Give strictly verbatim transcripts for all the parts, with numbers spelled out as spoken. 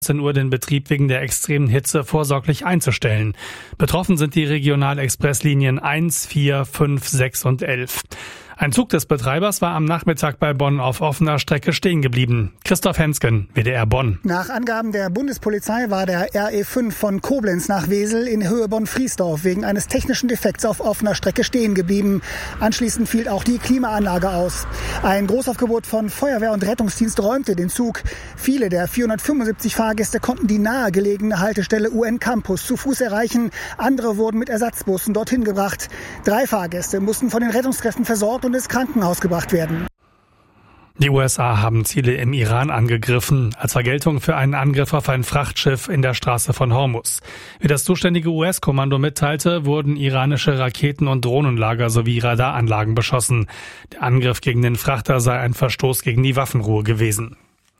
achtzehn Uhr den Betrieb wegen der extremen Hitze vorsorglich einzustellen. Betroffen sind die Regionalexpresslinien eins, vier, fünf, sechs und elf. Ein Zug des Betreibers war am Nachmittag bei Bonn auf offener Strecke stehen geblieben. Christoph Hensken, W D R Bonn. Nach Angaben der Bundespolizei war der R E fünf von Koblenz nach Wesel in Höhe Bonn-Friesdorf wegen eines technischen Defekts auf offener Strecke stehen geblieben. Anschließend fiel auch die Klimaanlage aus. Ein Großaufgebot von Feuerwehr und Rettungsdienst räumte den Zug. Viele der vierhundertfünfundsiebzig Fahrgäste konnten die nahegelegene Haltestelle U N Campus zu Fuß erreichen. Andere wurden mit Ersatzbussen dorthin gebracht. Drei Fahrgäste mussten von den Rettungskräften versorgt und ins Krankenhaus gebracht werden. Die U S A haben Ziele im Iran angegriffen, als Vergeltung für einen Angriff auf ein Frachtschiff in der Straße von Hormuz. Wie das zuständige U S-Kommando mitteilte, wurden iranische Raketen- und Drohnenlager sowie Radaranlagen beschossen. Der Angriff gegen den Frachter sei ein Verstoß gegen die Waffenruhe gewesen.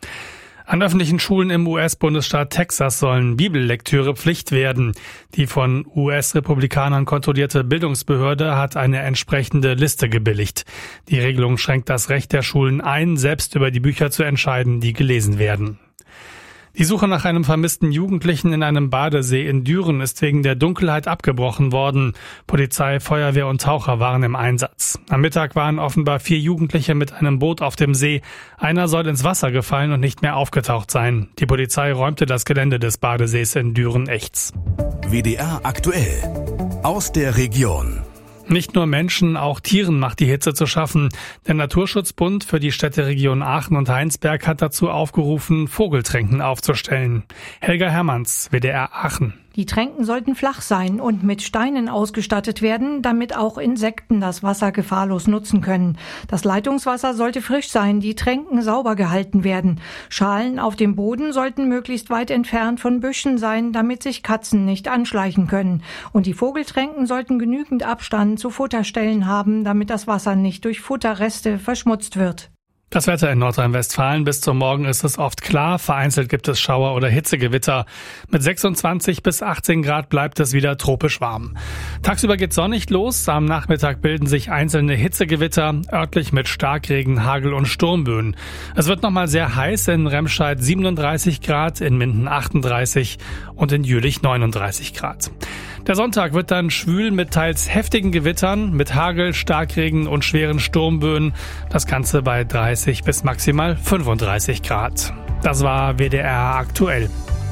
An öffentlichen Schulen im U S-Bundesstaat Texas sollen Bibellektüre Pflicht werden. Die von U S-Republikanern kontrollierte Bildungsbehörde hat eine entsprechende Liste gebilligt. Die Regelung schränkt das Recht der Schulen ein, selbst über die Bücher zu entscheiden, die gelesen werden. Die Suche nach einem vermissten Jugendlichen in einem Badesee in Düren ist wegen der Dunkelheit abgebrochen worden. Polizei, Feuerwehr und Taucher waren im Einsatz. Am Mittag waren offenbar vier Jugendliche mit einem Boot auf dem See. Einer soll ins Wasser gefallen und nicht mehr aufgetaucht sein. Die Polizei räumte das Gelände des Badesees in Düren-Echts. W D R aktuell aus der Region. Nicht nur Menschen, auch Tieren macht die Hitze zu schaffen. Der Naturschutzbund für die Städteregion Aachen und Heinsberg hat dazu aufgerufen, Vogeltränken aufzustellen. Helga Hermanns, W D R Aachen. Die Tränken sollten flach sein und mit Steinen ausgestattet werden, damit auch Insekten das Wasser gefahrlos nutzen können. Das Leitungswasser sollte frisch sein, die Tränken sauber gehalten werden. Schalen auf dem Boden sollten möglichst weit entfernt von Büschen sein, damit sich Katzen nicht anschleichen können. Und die Vogeltränken sollten genügend Abstand zu Futterstellen haben, damit das Wasser nicht durch Futterreste verschmutzt wird. Das Wetter in Nordrhein-Westfalen. Bis zum Morgen ist es oft klar. Vereinzelt gibt es Schauer oder Hitzegewitter. Mit sechsundzwanzig bis achtzehn Grad bleibt es wieder tropisch warm. Tagsüber geht sonnig los. Am Nachmittag bilden sich einzelne Hitzegewitter, örtlich mit Starkregen, Hagel und Sturmböen. Es wird nochmal sehr heiß, in Remscheid siebenunddreißig Grad, in Minden achtunddreißig und in Jülich neununddreißig Grad. Der Sonntag wird dann schwül mit teils heftigen Gewittern, mit Hagel, Starkregen und schweren Sturmböen. Das Ganze bei dreißig bis maximal fünfunddreißig Grad. Das war W D R aktuell.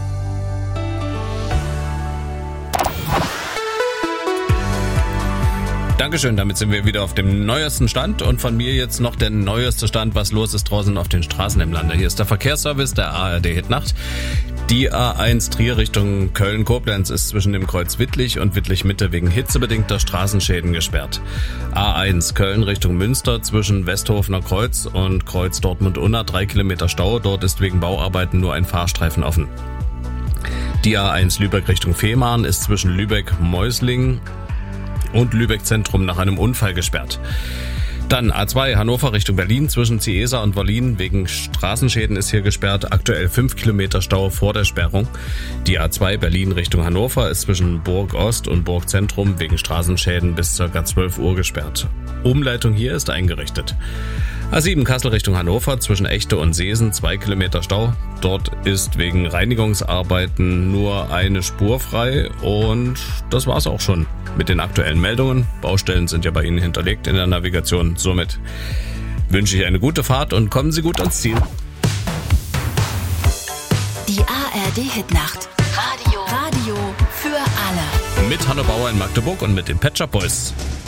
Dankeschön, damit sind wir wieder auf dem neuesten Stand und von mir jetzt noch der neueste Stand, was los ist draußen auf den Straßen im Lande. Hier ist der Verkehrsservice der A R D Hitnacht. Die A eins Trier Richtung Köln-Koblenz ist zwischen dem Kreuz Wittlich und Wittlich-Mitte wegen hitzebedingter Straßenschäden gesperrt. A eins Köln Richtung Münster zwischen Westhofener Kreuz und Kreuz Dortmund-Unna drei Kilometer Stau. Dort ist wegen Bauarbeiten nur ein Fahrstreifen offen. Die A eins Lübeck Richtung Fehmarn ist zwischen Lübeck-Meusling und Lübeck Zentrum nach einem Unfall gesperrt. Dann A zwei Hannover Richtung Berlin zwischen Ciesa und Wollin wegen Straßenschäden ist hier gesperrt. Aktuell fünf Kilometer Stau vor der Sperrung. Die A zwei Berlin Richtung Hannover ist zwischen Burg Ost und Burg Zentrum wegen Straßenschäden bis ca. zwölf Uhr gesperrt. Umleitung hier ist eingerichtet. A sieben Kassel Richtung Hannover zwischen Echte und Seesen zwei Kilometer Stau. Dort ist wegen Reinigungsarbeiten nur eine Spur frei und das war's auch schon mit den aktuellen Meldungen. Baustellen sind ja bei Ihnen hinterlegt in der Navigation. Somit wünsche ich eine gute Fahrt und kommen Sie gut ans Ziel. Die A R D Hitnacht. Radio. Radio für alle. Mit Hanno Bauer in Magdeburg und mit den Pet Shop Boys.